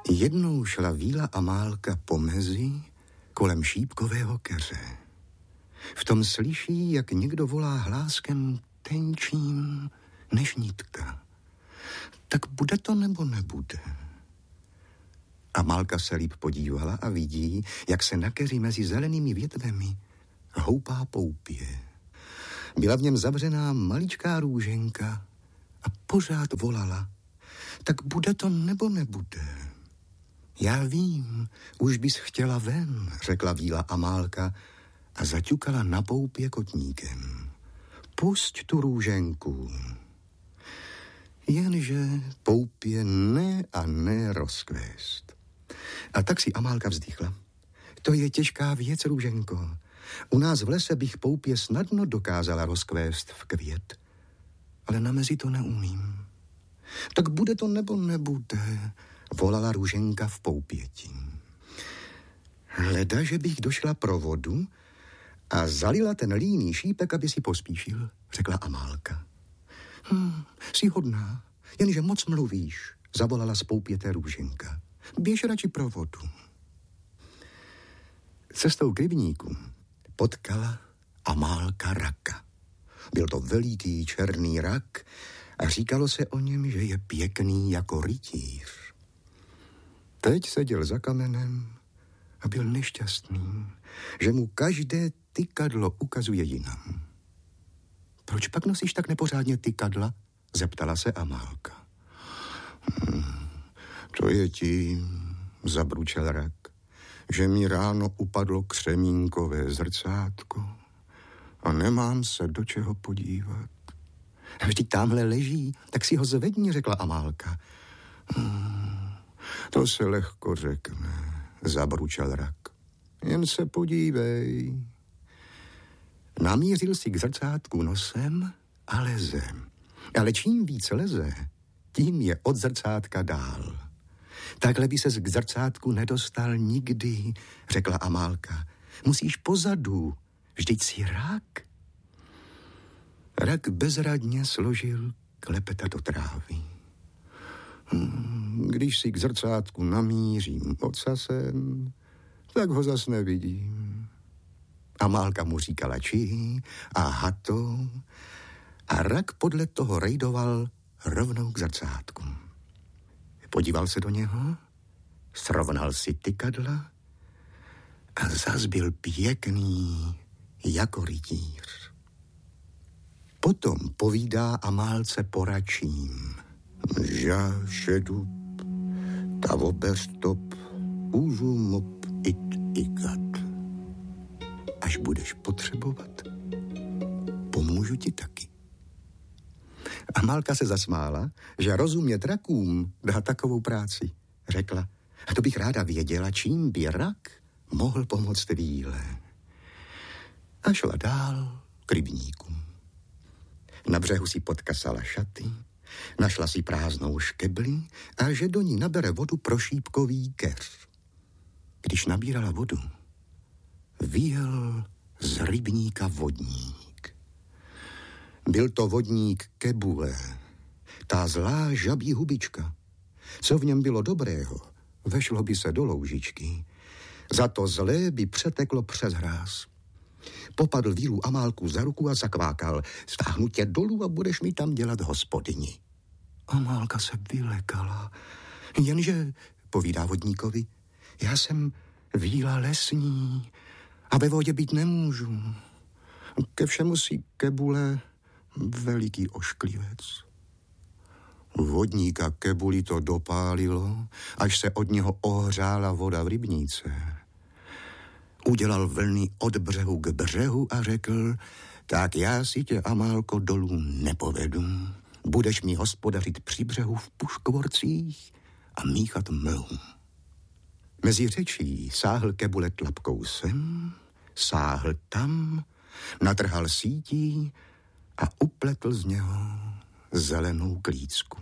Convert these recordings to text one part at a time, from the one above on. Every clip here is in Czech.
Jednou šla Víla Amálka po mezi kolem šípkového keře. V tom slyší, jak někdo volá hláskem tenčím než nitka. Tak bude to nebo nebude? Amálka se líp podívala a vidí, jak se na keři mezi zelenými větvemi houpá poupě. Byla v něm zavřená maličká růženka a pořád volala. Tak bude to nebo nebude? Já vím, už bys chtěla ven, řekla Víla Amálka a zaťukala na poupě kotníkem. Pusť tu růženku. Jenže poupě ne a ne rozkvést. A tak si Amálka vzdychla. To je těžká věc, růženko. U nás v lese bych poupě snadno dokázala rozkvést v květ, ale na mezi to neumím. Tak bude to nebo nebude, volala růženka v poupěti. Hleda, že bych došla pro vodu a zalila ten líný šípek, aby si pospíšil, řekla Amálka. Jsi hodná, jenže moc mluvíš, zavolala z poupěté růženka. Běž radši pro vodu. Cestou k rybníku potkala Amálka raka. Byl to veliký černý rak a říkalo se o něm, že je pěkný jako rytíř. Teď seděl za kamenem a byl nešťastný, že mu každé tykadlo ukazuje jinam. Proč pak nosíš tak nepořádně tykadla? Zeptala se Amálka. To je tím, zabručel rak, že mi ráno upadlo křemínkové zrcátko a nemám se do čeho podívat. Vždyť tamhle leží, tak si ho zvedni, řekla Amálka. To se lehko řekne, zabručel rak. Jen se podívej. Namířil si k zrcátku nosem a leze. Ale čím víc leze, tím je od zrcátka dál. Takhle by ses k zrcátku nedostal nikdy, řekla Amálka. Musíš pozadu, vždyť si rak. Rak bezradně složil klepeta do trávy. Když si k zrcátku namířím ocasem, tak ho zas nevidím. Amálka mu říkala či a hato a rak podle toho rejdoval rovnou k zrcátku. Podíval se do něho, srovnal si tykadla a zas byl pěkný jako rytíř. Potom povídá Amálce poračím. Žášedu, tavoberstop, užumop ikat. Až budeš potřebovat, pomůžu ti taky. Amálka se zasmála, že rozumět rakům dá takovou práci. Řekla, a to bych ráda věděla, čím by rak mohl pomoct Víle. A šla dál k rybníku. Na břehu si podkasala šaty, našla si prázdnou škebli a že do ní nabere vodu pro šípkový keř. Když nabírala vodu, vyjel z rybníka vodník. Byl to vodník Kebule, ta zlá žabí hubička. Co v něm bylo dobrého, vešlo by se do loužičky. Za to zlé by přeteklo přes hráz. Popadl Vílu Amálku za ruku a zakvákal. Stáhnu tě dolů a budeš mi tam dělat hospodyni. Amálka se vylekala. Jenže, povídá vodníkovi, já jsem Víla lesní a ve vodě být nemůžu. Ke všemu si Kebule veliký ošklivec. Vodníka Kebuli to dopálilo, až se od něho ohřála voda v rybníce. Udělal vlny od břehu k břehu a řekl, tak já si tě, Amálko, dolů nepovedu. Budeš mi hospodařit při břehu v puškvorcích a míchat mlhu. Mezi řečí sáhl Kebule tlapkou sem, sáhl tam, natrhal sítí a upletl z něho zelenou klícku.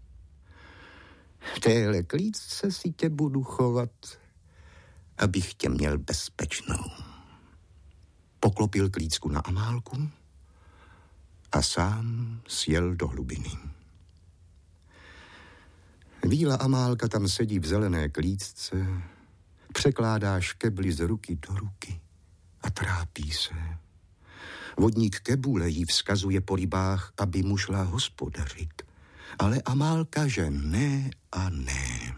V téhle klícce si tě budu chovat, abych tě měl bezpečnou. Poklopil klícku na Amálku a sám sjel do hlubiny. Víla Amálka tam sedí v zelené klíčce, překládá škebly z ruky do ruky a trápí se. Vodník Kebule jí vzkazuje po rybách, aby mu šla hospodařit. Ale Amálka, že ne a ne.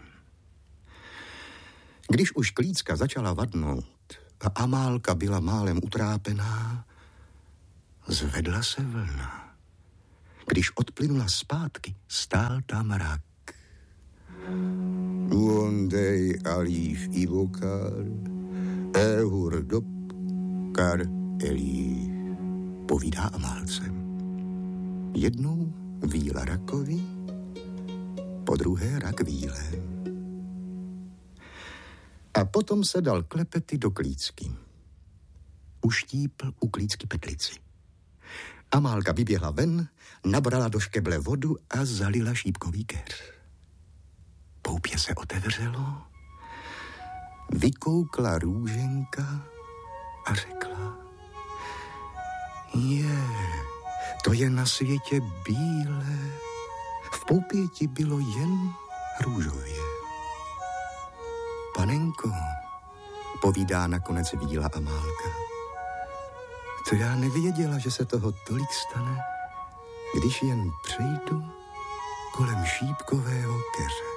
Když už klícka začala vadnout a Amálka byla málem utrápená, zvedla se vlna. Když odplynula zpátky, stál tam rak. Uondej alív ivokar, ehur dop kar elív, povídá Amálce. Jednou víla rakovi, po druhé rak víle. A potom se dal klepety do klícky. Uštípl u klícky petlici. Amálka vyběhla ven, nabrala do škeble vodu a zalila šípkový keř. Poupě se otevřelo, vykoukla růženka a řekla: to je na světě bílé, v poupěti bylo jen růžově. Panenko, povídá nakonec víla Amálka, to já nevěděla, že se toho tolik stane, když jen přejdu kolem šípkového keře.